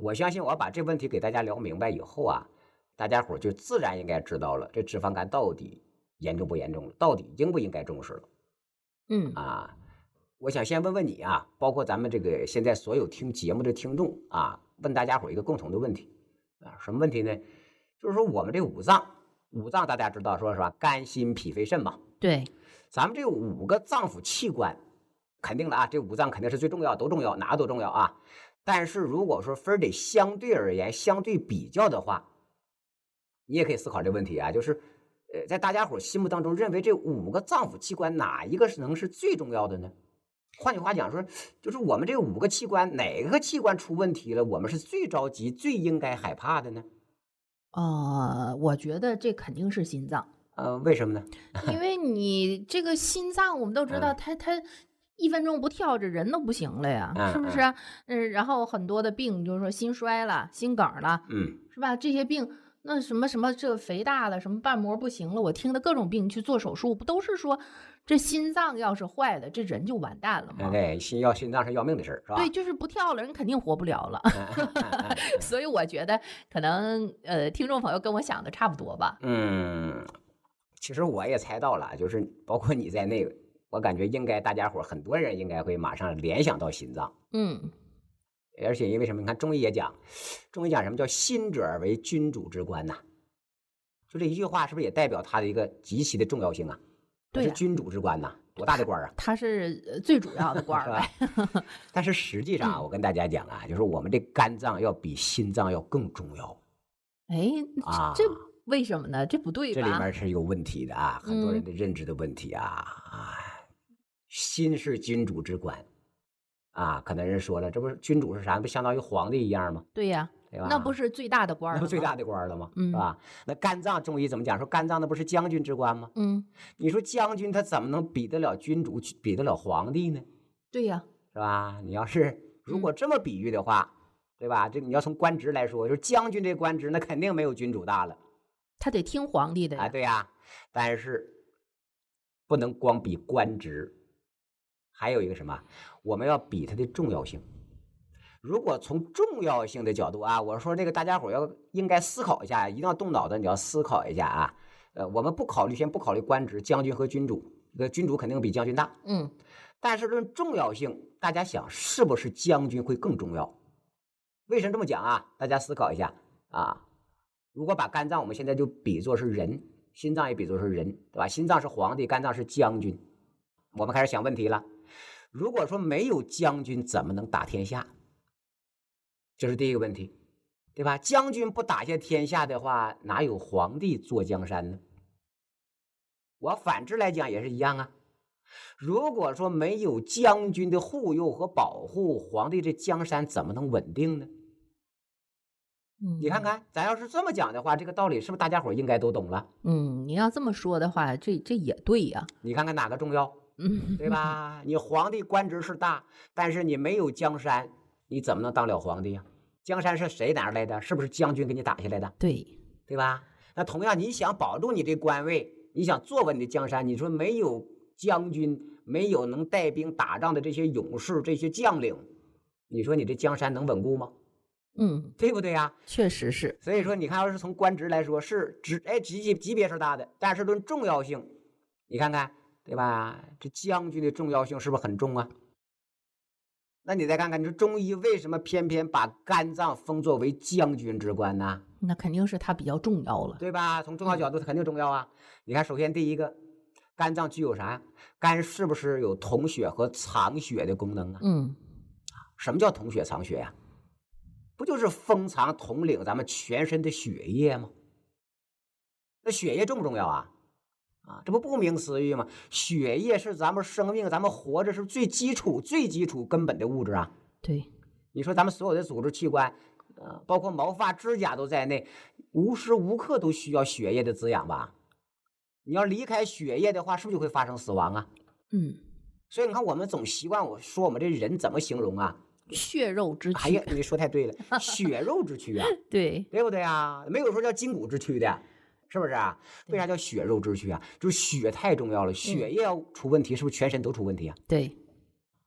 我相信我把这问题给大家聊明白以后啊，大家伙就自然应该知道了，这脂肪肝到底严重不严重，到底应不应该重视了嗯啊。我想先问问你啊，包括咱们这个现在所有听节目的听众啊，问大家伙一个共同的问题啊，什么问题呢？就是说我们这五脏大家知道说是吧？肝、心、脾、肺、肾嘛。 对， 咱们这5个脏腑器官，肯定的啊，这5脏肯定是最重要，都重要，哪个都重要啊。但是如果说分得相对而言，相对比较的话，你也可以思考这个问题啊，就是在大家伙心目当中，认为这5个脏腑器官哪一个是最重要的呢？换句话讲说，就是我们这5个器官哪个器官出问题了，我们是最着急、最应该害怕的呢？ 我觉得这肯定是心脏， 为什么呢？ 因为你这个心脏，我们都知道嗯它1分钟不跳，这人都不行了呀，是不是？然后很多的病，就是说心衰了、心梗了， 嗯， 是吧？这些病，那什么什么这肥大了，什么瓣膜不行了，我听的各种病去做手术，不都是说这心脏要是坏了，这人就完蛋了吗？ 对，心脏是要命的事儿，是吧？ 对，就是不跳了，人肯定活不了了。所以我觉得可能听众朋友跟我想的差不多吧。 其实我也猜到了，就是包括你在内，我感觉应该大家伙很多人应该会马上联想到心脏。 嗯， 而且因为什么？你看中医也讲，中医讲什么叫心者为君主之官呐？就这一句话，是不是也代表它的一个极其的重要性啊？它对呀， 是君主之官呐，多大的官啊？ 他是最主要的官是儿呗。 吧？但是实际上啊，我跟大家讲啊，就是我们这肝脏要比心脏要更重要哎， 啊。 这为什么呢？这不对这里吧？ 面是有问题的啊，很多人的认知的问题啊。心是君主之官啊，可能人说了，这不是君主是啥？不相当于皇帝一样吗？ 对呀， 对吧？ 那不是最大的官儿了吗？ 那不最大的官了吗？ 嗯是吧？那肝脏中医怎么讲？说肝脏那不是将军之官吗？ 嗯， 你说将军他怎么能比得了君主，比得了皇帝呢？ 对呀， 是吧？你要是如果这么比喻的话，对吧？这你要从官职来说，就是将军这官职，那肯定没有君主大了他得听皇帝的啊。 呀。 对呀，但是不能光比官职，还有一个什么？我们要比它的重要性。如果从重要性的角度啊，我说这个大家伙应该思考一下，一定要动脑子，你要思考一下啊。我们先不考虑官职，将军和君主，这个君主肯定比将军大。 嗯， 但是论重要性，大家想是不是将军会更重要？为什么这么讲啊？大家思考一下啊。如果把肝脏我们现在就比作是人，心脏也比作是人，对吧？心脏是皇帝，肝脏是将军。我们开始想问题了。如果说没有将军，怎么能打天下？这是第一个问题，对吧？将军不打下天下的话，哪有皇帝坐江山呢？我反之来讲也是一样啊。如果说没有将军的护佑和保护，皇帝这江山怎么能稳定呢？你看看，咱要是这么讲的话，这个道理是不是大家伙应该都懂了？ 你要这么说的话，这也对呀。 你看看哪个重要，对吧？你皇帝官职是大，但是你没有江山，你怎么能当了皇帝呀？江山是谁拿来的？是不是将军给你打下来的？ 对， 对吧？那同样，你想保住你这官位，你想坐稳你的江山，你说没有将军，没有能带兵打仗的这些勇士、这些将领，你说你这江山能稳固吗？对不对呀？ 确实是。 所以说，你看，要是从官职来说，是级别是大的，但是论重要性，你看看，对吧？这将军的重要性是不是很重啊？那你再看看，你说中医为什么偏偏把肝脏封作为将军之官呢？ 那肯定是它比较重要了。 对吧？从重要角度，它肯定重要啊。你看，首先第一个，肝脏具有啥呀？肝是不是有统血和藏血的功能啊？什么叫统血藏血呀？不就是封藏统领咱们全身的血液吗？那血液重不重要啊？这不明思域吗？血液是咱们生命，咱们活着是最基础、根本的物质啊。 对， 你说咱们所有的组织器官，包括毛发、指甲都在内，无时无刻都需要血液的滋养吧？你要离开血液的话，是不是就会发生死亡啊？所以你看，我们总习惯我说我们这人怎么形容啊？ 血肉之躯。 哎呀，你说太对了，血肉之躯啊， 对不对啊？没有说叫筋骨之躯的，是不是啊？为啥叫血肉之躯啊？就是血太重要了，血液要出问题，是不是全身都出问题啊？ 对，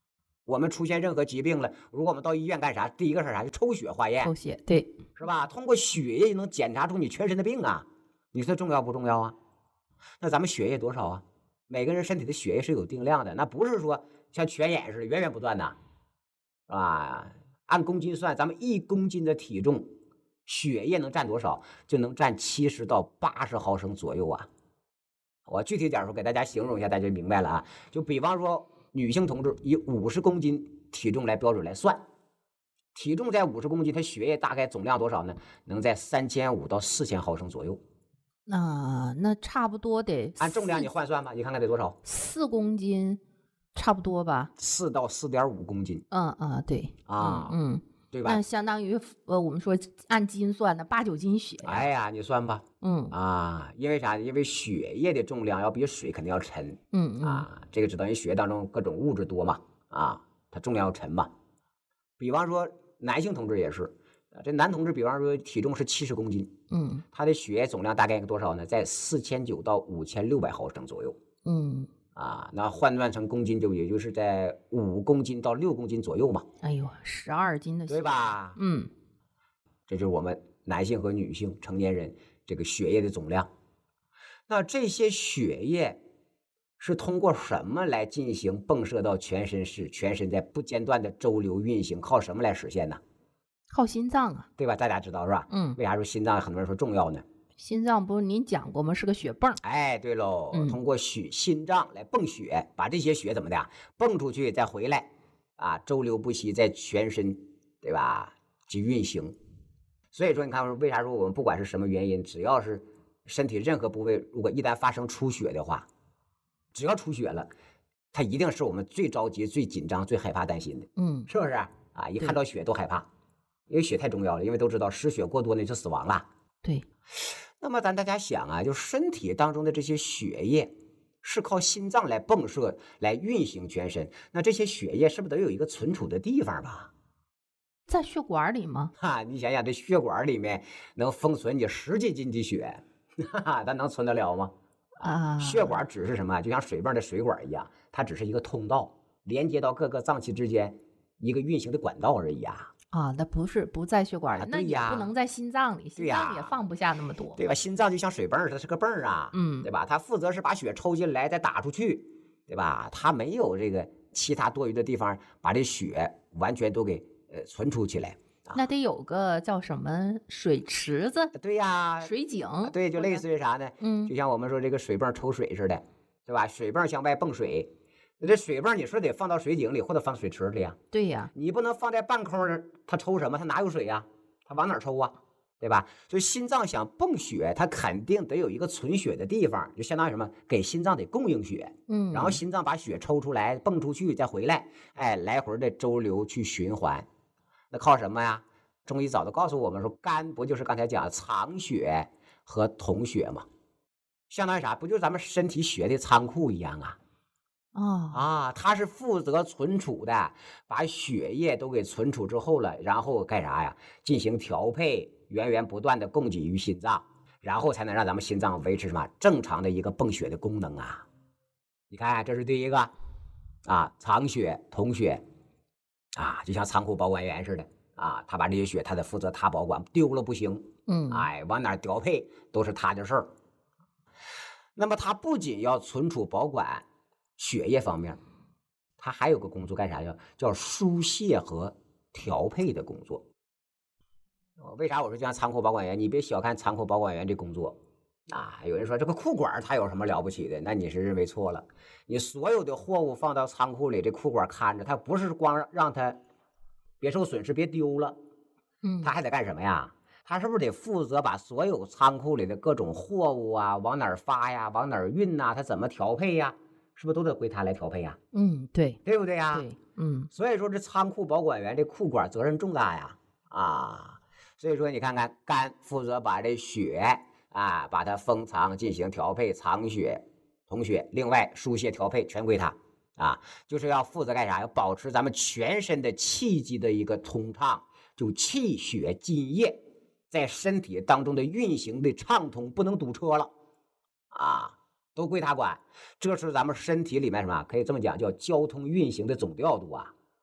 我们出现任何疾病了，如果我们到医院干啥？第一个是啥？就抽血化验， 抽血，对， 是吧？通过血液就能检查出你全身的病啊，你说重要不重要啊？那咱们血液多少啊？每个人身体的血液是有定量的，那不是说像泉眼似的源源不断的，是吧？按公斤算，咱们1公斤的体重，血液能占多少？就能占70到80毫升左右啊。我具体点说给大家形容一下，大家就明白了啊。就比方说女性同志以50公斤体重来标准来算，体重在50公斤，它血液大概总量多少呢？能在3500到4000毫升左右。 那差不多得按重量你换算吧，你看看得多少 ？4公斤，差不多吧 ？4到4.5公斤。 对啊，对吧？ 那相当于我们说按斤算的8、9斤血。 哎呀，你算吧。因为啥？因为血液的重量要比水肯定要沉。这个只等于血液当中各种物质多嘛。它重量要沉嘛。比方说男性同志也是，这男同志比方说体重是70公斤，他的血液总量大概多少呢？在4900到5600毫升左右。那换算成公斤也就是在5公斤到6公斤左右嘛。 哎呦，12斤的血， 对吧？这就是我们男性和女性成年人这个血液的总量。那这些血液是通过什么来进行迸射到全身全身在不间断的周流运行？靠什么来实现呢？ 靠心脏啊， 对吧？大家知道是吧？为啥说心脏很多人说重要呢？ 心脏不是您讲过吗？是个血泵。 哎，对喽，通过心脏来泵血，把这些血怎么的泵出去再回来周流不息，在全身，对吧？去运行。所以说，你看为啥说我们不管是什么原因，只要是身体任何部位，如果一旦发生出血的话，只要出血了，它一定是我们最着急、最紧张、最害怕、担心的。是不是一看到血都害怕，因为血太重要了，因为都知道失血过多呢就死亡了。 对。 那么大家想就身体当中的这些血液是靠心脏来迸射来运行全身，那这些血液是不是得有一个存储的地方吧？ 在血管里吗？ 你想想，这血管里面能封存你10几斤的血，它能存得了吗？血管只是什么？就像水泵的水管一样，它只是一个通道，连接到各个脏器之间一个运行的管道而已那不在血管里，那也不能在心脏里，心脏也放不下那么多， 对吧？心脏就像水泵，它是个泵对吧？它负责是把血抽进来再打出去，对吧？它没有这个其他多余的地方把这血完全都给存储起来。 那得有个叫什么水池子？ 对呀， 水井。 对，就类似于啥呢？就像我们说这个水泵抽水似的，对吧？水泵向外泵水。这水泵你说得放到水井里或者放水池里呀？ 对呀， 你不能放在半空儿，它抽什么？它哪有水呀？它往哪抽啊？对吧？所以心脏想泵血，它肯定得有一个存血的地方，就相当于什么？给心脏得供应血，然后心脏把血抽出来，泵出去再回来，来回的周流去循环。那靠什么呀？中医早都告诉我们说，肝不就是刚才讲的藏血和统血吗？相当于啥？不就是咱们身体血的仓库一样它是负责存储的，把血液都给存储之后了，然后干啥呀？进行调配，源源不断的供给于心脏，然后才能让咱们心脏维持什么正常的一个泵血的功能你看，这是第一个藏血统血就像仓库保管员似的他把这些血他得负责他保管，丢了不行。往哪调配都是他的事儿。那么他不仅要存储保管血液方面，他还有个工作干啥叫输泄和调配的工作。为啥我说就像仓库保管员？你别小看仓库保管员这工作有人说这个库管它有什么了不起的？那你是认为错了。你所有的货物放到仓库里，这库管看着，它不是光让它别受损失别丢了，他还得干什么呀？他是不是得负责把所有仓库里的各种货物往哪儿发呀，往哪儿运他怎么调配呀？是不是都得归他来调配呀？ 对， 对不对呀？ 对， 所以说这仓库保管员这库管责任重大呀所以说你看看，肝负责把这血把它封藏进行调配，藏血统血，另外输血调配全归他就是要负责干啥？要保持咱们全身的气机的一个通畅，就气血津液在身体当中的运行的畅通，不能堵车了都归他管。这是咱们身体里面什么可以这么讲，叫交通运行的总调度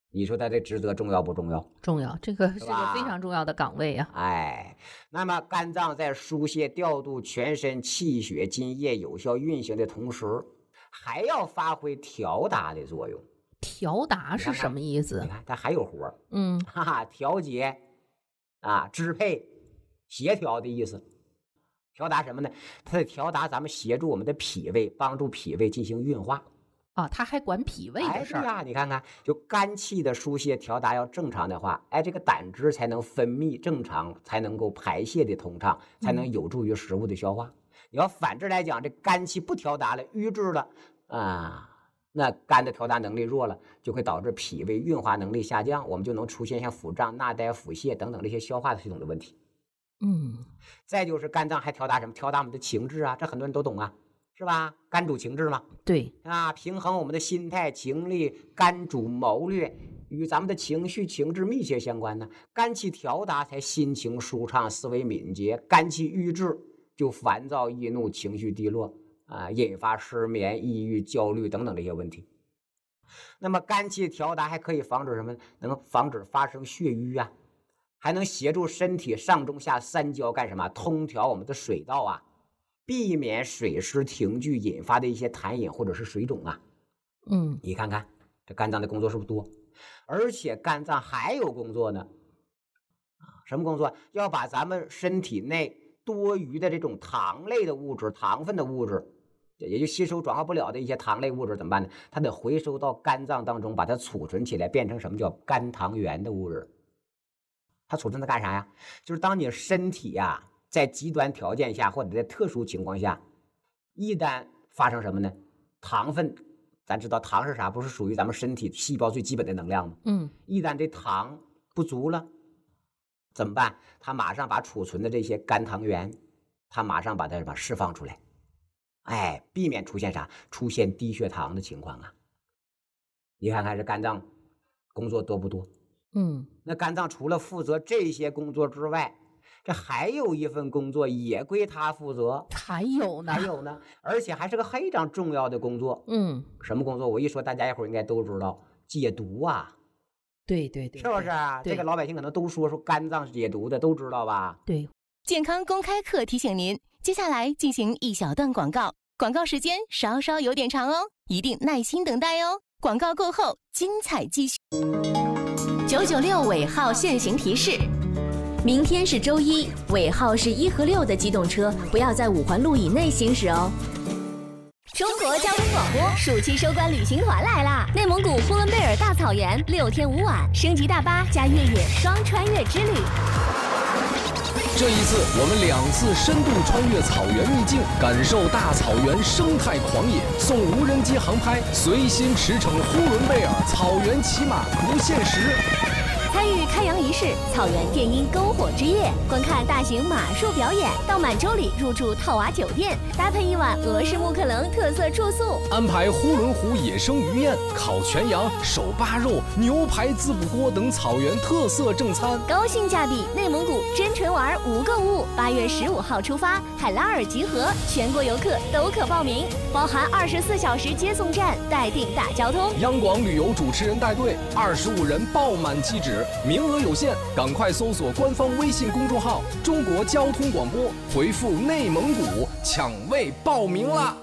你说它的职责重要不重要？ 重要，这个是个吧非常重要的岗位啊。 哎，那么肝脏在疏泄调度全身气血津液有效运行的同时，还要发挥调达的作用。 调达是什么意思？ 你看它还有活儿，哈哈，调节啊，支配、协调的意思。调达什么呢？它得调达咱们协助我们的脾胃，帮助脾胃进行运化。 啊，他还管脾胃的事儿。 对呀，你看看，就肝气的疏泄调达要正常的话，这个胆汁才能分泌正常，才能够排泄的通畅，才能有助于食物的消化。你要反之来讲，这肝气不调达了，瘀滞了啊，那肝的调达能力弱了，就会导致脾胃运化能力下降，我们就能出现像腹胀、纳呆、腹泻等等这些消化系统的问题。再就是肝脏还调达什么？调达我们的情志啊，这很多人都懂啊。是吧？肝主情志嘛， 对啊，平衡我们的心态、情力，肝主谋略，与咱们的情绪、情志密切相关呢。肝气调达，才心情舒畅，思维敏捷；肝气郁滞，就烦躁易怒，情绪低落啊，引发失眠、抑郁、焦虑等等这些问题。那么肝气调达还可以防止什么？能防止发生血瘀啊，还能协助身体上中下三焦干什么？通调我们的水道啊。避免水湿停聚引发的一些痰饮或者是水肿啊。你看看这肝脏的工作是不是多？而且肝脏还有工作呢。什么工作？要把咱们身体内多余的这种糖类的物质、糖分的物质，也就吸收转化不了的一些糖类物质怎么办呢？它得回收到肝脏当中，把它储存起来，变成什么叫肝糖原的物质。它储存它干啥呀？就是当你身体呀，在极端条件下或者在特殊情况下，一旦发生什么呢？糖分，咱知道糖是啥？不是属于咱们身体细胞最基本的能量吗？一旦这糖不足了，怎么办？它马上把储存的这些肝糖原，它马上把它释放出来，避免出现啥？出现低血糖的情况啊。你看看这肝脏工作多不多？那肝脏除了负责这些工作之外，这还有一份工作也归他负责， 还有呢， 而且还是个非常重要的工作。什么工作？我一说，大家一会儿应该都知道，解毒啊。 对， 是不是啊？这个老百姓可能都说肝脏是解毒的，都知道吧？ 对。 健康公开课提醒您，接下来进行一小段广告，广告时间稍稍有点长哦，一定耐心等待哦。广告过后，精彩继续。996尾号限行提示。明天是周一，尾号是1和6的机动车不要在5环路以内行驶哦。中国交通广播暑期收官旅行团来啦！内蒙古呼伦贝尔大草原6天5晚，升级大巴加越野双穿越之旅。 这一次，我们2次深度穿越草原秘境，感受大草原生态狂野，送无人机航拍，随心驰骋呼伦贝尔草原骑马不限时。 参与开洋仪式、草原电音篝火之夜，观看大型马术表演，到满洲里入住套娃酒店，搭配1晚俄式木克棱特色住宿， 安排呼伦湖野生鱼宴、烤全羊、手扒肉、牛排滋补锅等草原特色正餐， 高性价比，内蒙古真纯玩无购物。8月15号出发，海拉尔集合，全国游客都可报名，包含24小时接送站，待定大交通。 央广旅游主持人带队，25人爆满机止。名额有限，赶快搜索官方微信公众号“中国交通广播”，回复“内蒙古”抢位报名啦！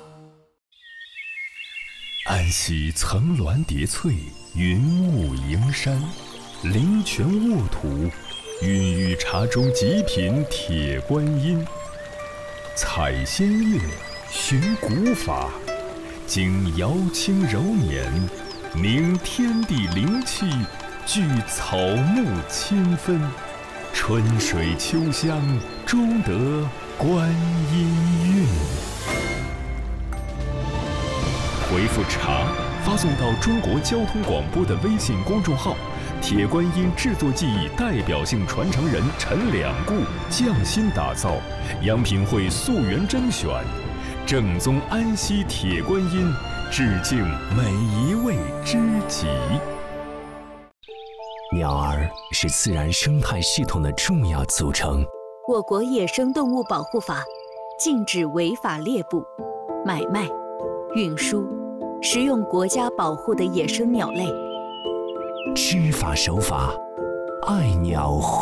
安溪层峦叠翠，云雾营山，灵泉沃土，孕育茶中极品铁观音。采仙乐，寻古法，经瑶清柔年，凝天地灵气，聚草木千分，春水秋香，终得观音韵。回复茶发送到中国交通广播的微信公众号，铁观音制作技艺代表性传承人陈两固匠心打造，阳品会溯源甄选，正宗安溪铁观音，致敬每一位知己。鸟儿是自然生态系统的重要组成。 我国野生动物保护法禁止违法猎捕、买卖、运输、食用国家保护的野生鸟类。 吃法手法，爱鸟。